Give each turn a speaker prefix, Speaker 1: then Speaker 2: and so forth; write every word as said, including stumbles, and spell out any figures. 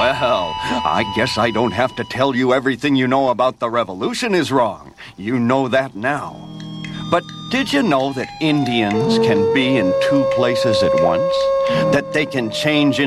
Speaker 1: Well, I guess I don't have to tell you everything you know about the revolution is wrong. You know that now. But did you know that Indians can be in two places at once? That they can change